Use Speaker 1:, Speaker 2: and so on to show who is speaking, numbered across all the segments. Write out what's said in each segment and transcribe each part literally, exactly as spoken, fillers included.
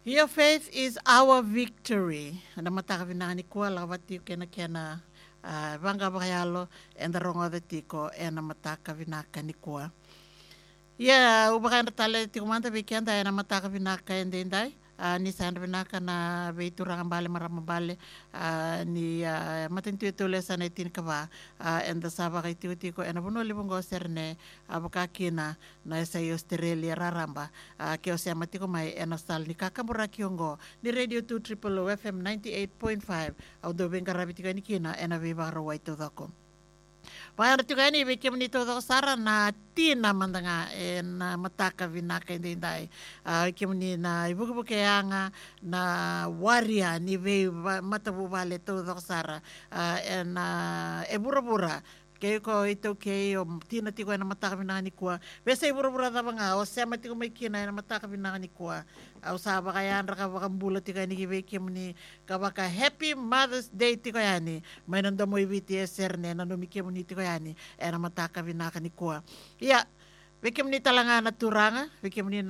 Speaker 1: Your faith is our victory. Ana mataka vinani kua la wati kena kena uh, vanga bakayalo and the rongo the tiko and a mataka vinaka ni kua. Yeah, ubakanda tale tiko manta vikenda and a mataka vinaka and dendai. Uh, ni sanda vinaka na veitu rangambale maramabale uh, ni uh, matentu itu lesa na itin kava uh, and the sabaka itu tiko and abuno libongo serne abakakina na esa Australia raramba uh, keo se matiko mai enostal ni kakambura kiongo ni radio two triple O F M ninety-eight point five au do benga rabitika ni kina ena viva rawaito dako. Pagano tuka ni beke menito do sara na tina mandanga en mataka vinaka indai uh, kemni na ibuke buke anga na waria ni ve matabu vale to do sara uh, en uh, e bura bura ke ko ito ke o tina tiko na mataka vinaka ni kua bese bura bura da banga o se matiko mai kina na mataka vinaka ni kua au saba kaya andra ka bakambula tika ni ve kemni ka baka happy Mother's Day tiko yani may nando mo ibiti eserne na numike mo ni tiko yani era mataka vinaka ni kua ya vekem ni talanga na turanga vekem ni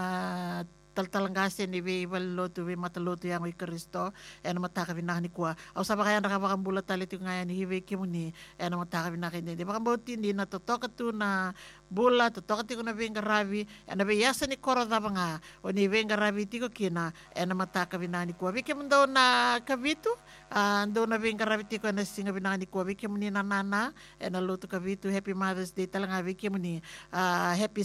Speaker 1: na taltalangase ni ve baloto ve mataloto yang oi Kristo ena mataka vinaka ni kua au saba kaya andra ka bakambula tali tiko ngaya ni ve kemni ena mataka vinaka ni de bakamboti ni na totoka tu na bula totoka tiko na venga ravi ena ve yasa ni koro da banga o ni venga ravi tiko kina ena mataka vinaka ni kua vekem ndo na kavitu ando na venga ravi tiko na singa vinaka ni kua vekem ni na nana ena loto kavitu happy Mother's Day talanga vekem ni uh, happy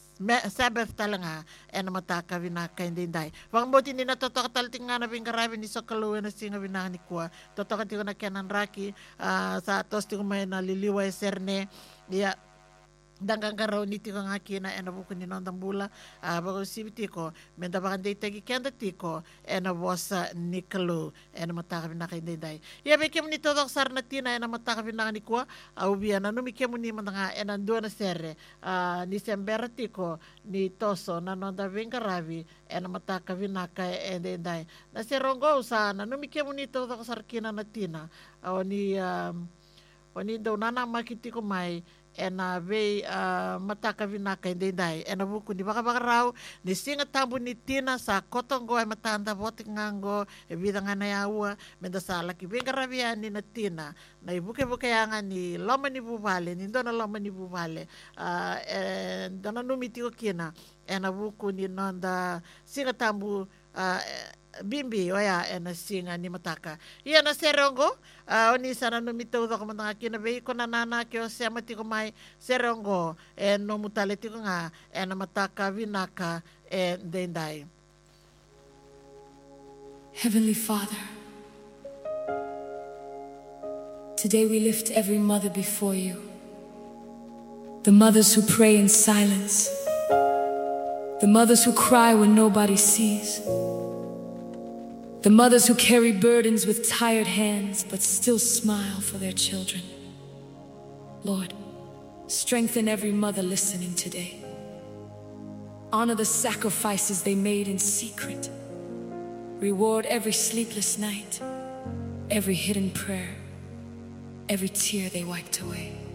Speaker 1: Sabbath talanga ena mataka vinaka indai wangmoti ni na totoka taltinga na venga ravi ni sokalo na singa vinaka ni kua totoka tiko na kenan raki uh, sa tos tiko may na liliwa eserne ya danggang karaw ni tiko nga kina ena buko ni nondang bula uh, bago sibiti ko menda bakan day tagi kenda tiko ena bosa ni kalo ena mataka vinaka indai ya bekem ni todok sar na tina ena mataka vinaka ni kuwa au biya na numikem ni mandanga ena dua na sere uh, ni sembera tiko ni toso na nonda venga ravi ena mataka vinaka indai na serongo sa na numikem ni todok sar kina na tina au ni um, o ni daw nana makiti ko mai ena ve uh, mataka vinaka indai ena buku ni baka baka raw ni singa tambu ni tina sa kotongo ay matanda botik ngango e vida nga na yawa menda sa laki venga ravia ni na tina na ibuke buke yanga ni loma ni bubale ni dona loma ni bubale uh, e dona numiti ko kina ena buku ni nonda singa tambu uh, bimbi oya ena singa ni mataka iya na serongo uh, oni sana no mito do ko mga kinabe ko na nana kyo sema ti ko mai serongo en no mutale ti ko nga ena mataka vinaka en dendai.
Speaker 2: Heavenly Father, today we lift every mother before you, the mothers who pray in silence, the mothers who cry when nobody sees, the mothers who carry burdens with tired hands but still smile for their children. Lord, strengthen every mother listening today. Honor the sacrifices they made in secret. Reward every sleepless night, every hidden prayer, every tear they wiped away.